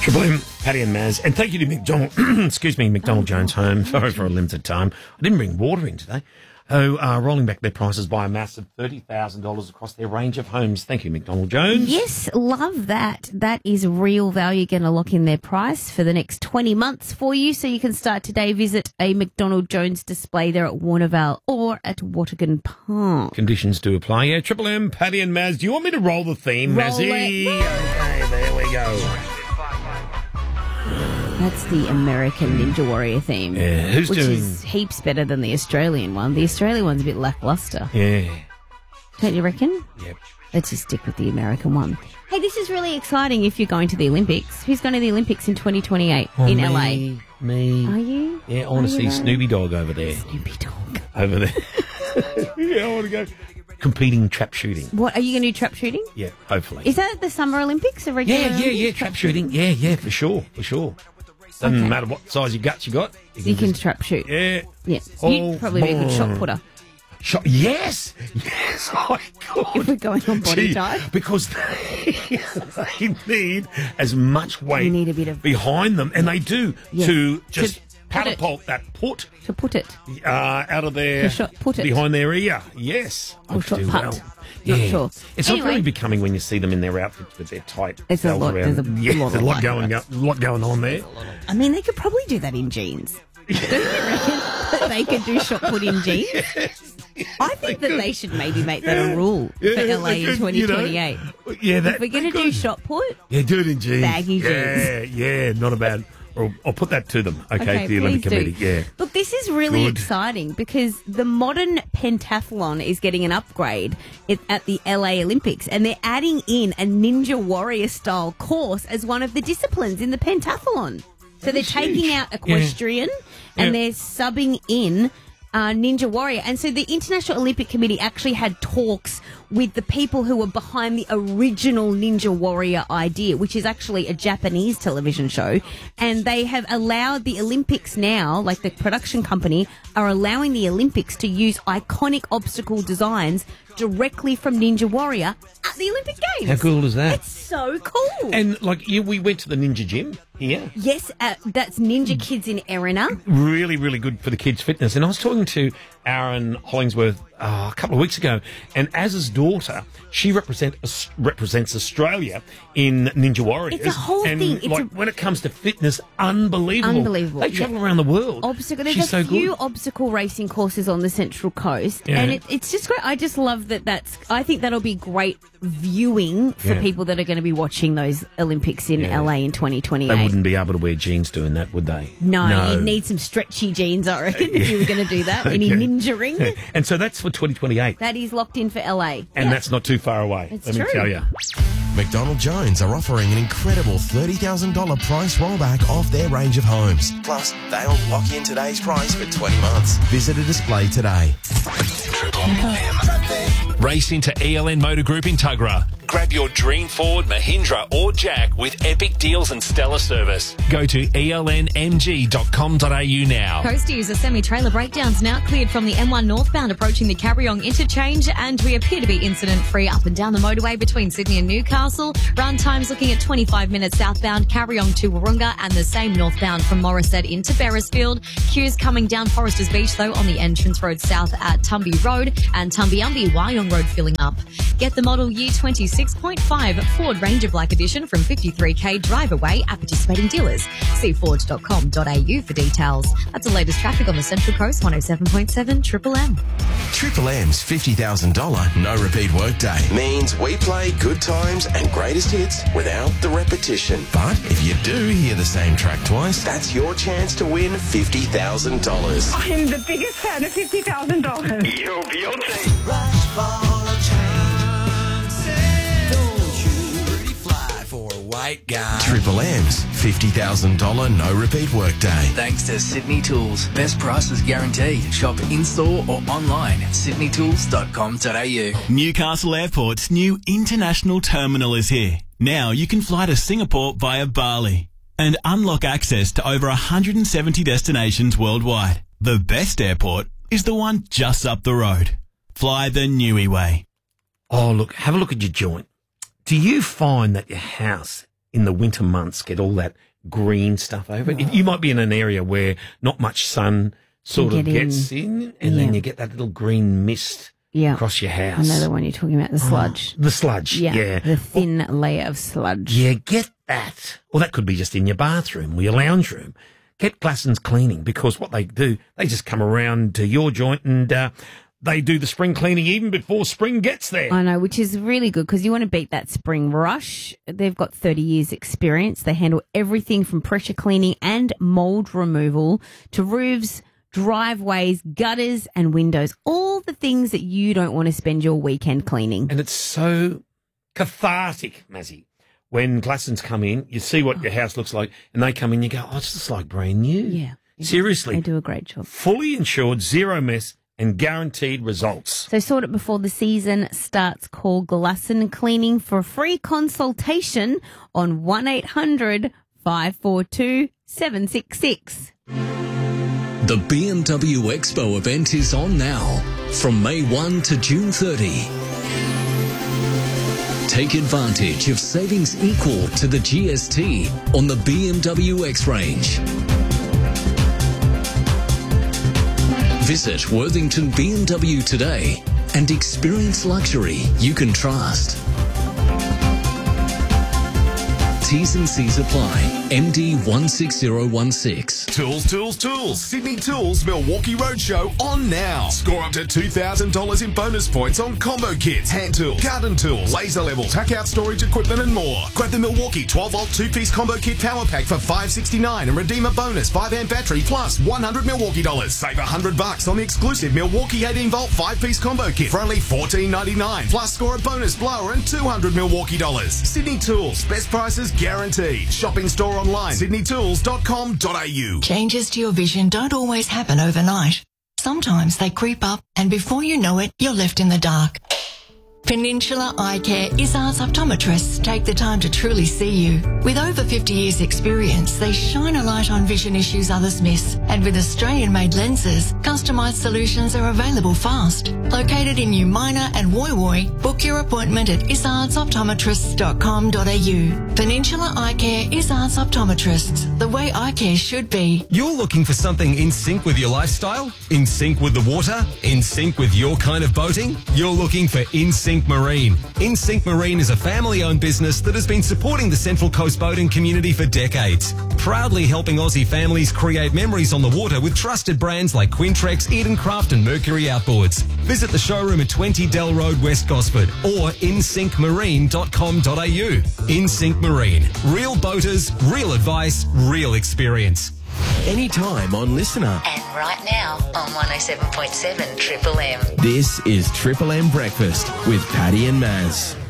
Triple M, Paddy and Maz. And thank you to McDonald Jones Home. Sorry for a limited time. I didn't bring water in today. Rolling back their prices by a massive $30,000 across their range of homes. Thank you, McDonald Jones. Yes, love that. That is real value. Going to lock in their price for the next 20 months for you. So you can start today. Visit a McDonald Jones display there at Warnervale or at Watergan Park. Conditions do apply. Yeah, Triple M, Paddy and Maz. Do you want me to roll the theme, Mazzy? Okay, there we go. That's the American Ninja Warrior theme. Yeah, which is heaps better than the Australian one. The Australian one's a bit lackluster. Yeah. Don't you reckon? Yep. Let's just stick with the American one. Hey, this is really exciting if you're going to the Olympics. Who's going to the Olympics in 2028 in LA? Me. Are you? Yeah, I want to see Snoopy Dogg over there. Snoopy Dogg. Over there. Yeah, I want to go. Competing trap shooting. What, are you going to do trap shooting? Yeah, hopefully. Is that at the Summer Olympics? Yeah, trap shooting. Yeah, for sure. Doesn't matter what size your guts you got. You can trap shoot. Yeah. Yeah. You'd probably be a good shot putter. Yes, I could. If we're going on body type. Because they need as much weight You need a bit of behind them, and they do, to just To catapult that put To put it. out of their To shot put it. behind their ear. Yes, Or I shot could do put. well. Not Yeah. sure. It's Anyway. not really becoming when you see them in their outfits with their tight. It's a belts lot. around. There's a lot There's of a lot light. going on there. I mean, they could probably do that in jeans. Don't you reckon that they could do shot put in jeans? I think that they should maybe make that a rule for LA in 2028. Yeah, If we're going to do shot put, yeah, do it in jeans. Baggy jeans. Yeah, not a bad. I'll put that to them. Okay, the Olympic please Committee. do. Yeah. Look, this is really Good. exciting because the modern pentathlon is getting an upgrade at the LA Olympics, and they're adding in a Ninja Warrior style course as one of the disciplines in the pentathlon. So they're taking out equestrian and they're subbing in Ninja Warrior. And so the International Olympic Committee actually had talks with the people who were behind the original Ninja Warrior idea, which is actually a Japanese television show. And they have allowed the Olympics now, like the production company, are allowing the Olympics to use iconic obstacle designs directly from Ninja Warrior at the Olympic Games. How cool is that? It's so cool. And we went to the Ninja Gym here. Yes, that's Ninja Kids in Erina. Really, really good for the kids' fitness. And I was talking to Aaron Hollingsworth a couple of weeks ago, and as his daughter, she represents Australia in Ninja Warriors. It's a whole thing. When it comes to fitness, unbelievable. Unbelievable. They travel around the world. There's She's so a few good. obstacle racing courses on the Central Coast, Yeah. and it's just great. I just love that. I think that'll be great viewing for people that are going to be watching those Olympics in LA in 2028. They wouldn't be able to wear jeans doing that, would they? No, you'd need some stretchy jeans, I reckon, if you were going to do that. Any ninja ring. And so that's for 2028. That is locked in for LA. And that's not too far away. It's let me true. tell you. McDonald Jones are offering an incredible $30,000 price rollback off their range of homes. Plus, they'll lock in today's price for 20 months. Visit a display today. Race into ELN Motor Group in Tuggerah. Grab your dream Ford, Mahindra or Jack with epic deals and stellar service. Go to elnmg.com.au now. Coast user semi-trailer breakdowns now cleared from the M1 northbound approaching the Carryong interchange, and we appear to be incident-free up and down the motorway between Sydney and Newcastle. Run times looking at 25 minutes southbound Carryong to Wahroonga, and the same northbound from Morisset into Beresfield. Queues coming down Foresters Beach though on the entrance road south at Tumby Road, and Tumbyumby Wyong Road filling up. Get the model year 26.5 Ford Ranger Black Edition from 53k drive away at participating dealers. See ford.com.au for details. That's the latest traffic on the Central Coast. 107.7 Triple M. Triple M's $50,000 no repeat workday means we play good times and greatest hits without the repetition. But if you do hear the same track twice, that's your chance to win $50,000. I'm the biggest fan of $50,000. Yo, Beyonce. White guy. Triple M's $50,000 no repeat workday. Thanks to Sydney Tools. Best prices guaranteed. Shop in-store or online at sydneytools.com.au. Newcastle Airport's new international terminal is here. Now you can fly to Singapore via Bali and unlock access to over 170 destinations worldwide. The best airport is the one just up the road. Fly the Newey way. Oh, look, have a look at your joint. Do you find that your house in the winter months get all that green stuff over it. You might be in an area where not much sun sort of gets in, and then you get that little green mist across your house. I know the one you're talking about, the sludge. The sludge, yeah. The thin layer of sludge. Yeah, get that. Or that could be just in your bathroom or your lounge room. Get Glassons Cleaning, because what they do, they just come around to your joint and they do the spring cleaning even before spring gets there. I know, which is really good because you want to beat that spring rush. They've got 30 years experience. They handle everything from pressure cleaning and mold removal to roofs, driveways, gutters and windows. All the things that you don't want to spend your weekend cleaning. And it's so cathartic, Mazzy. When Glassons come in, you see what your house looks like, and they come in, you go, oh, it's just like brand new. Yeah. Seriously. They do a great job. Fully insured, zero mess, and guaranteed results. So sort it before the season starts. Call Glasson Cleaning for a free consultation on 1-800-542-766. The BMW Expo event is on now from May 1 to June 30. Take advantage of savings equal to the GST on the BMW X range. Visit Worthington BMW today and experience luxury you can trust. T's and C's apply. MD 16016. Tools. Sydney Tools Milwaukee Roadshow on now. Score up to $2,000 in bonus points on combo kits, hand tools, garden tools, laser levels, pack out storage equipment and more. Grab the Milwaukee 12-volt 2-piece combo kit power pack for $569 and redeem a bonus 5-amp battery plus $100 Milwaukee dollars. Save $100 on the exclusive Milwaukee 18-volt 5-piece combo kit for only $14.99. Plus score a bonus blower and $200 Milwaukee dollars. Sydney Tools, best prices guaranteed. Shopping store online, sydneytools.com.au. Changes to your vision don't always happen overnight. Sometimes they creep up and before you know it, you're left in the dark. Peninsula Eye Care Izzard's optometrists take the time to truly see you. With over 50 years experience, they shine a light on vision issues others miss. And with Australian-made lenses, customised solutions are available fast. Located in New Minor and Woy Woy, book your appointment at izzardsoptometrists.com.au. Peninsula Eye Care Izzard's optometrists, the way eye care should be. You're looking for something in sync with your lifestyle? In sync with the water? In sync with your kind of boating? You're looking for In Sync Marine. In Sync Marine is a family-owned business that has been supporting the Central Coast boating community for decades, proudly helping Aussie families create memories on the water with trusted brands like Quintrex, Edencraft and Mercury Outboards. Visit the showroom at 20 Dell Road, West Gosford or insyncmarine.com.au. In Sync Marine. Real boaters, real advice, real experience. Anytime on Listener. And right now on 107.7 Triple M. This is Triple M Breakfast with Paddy and Maz.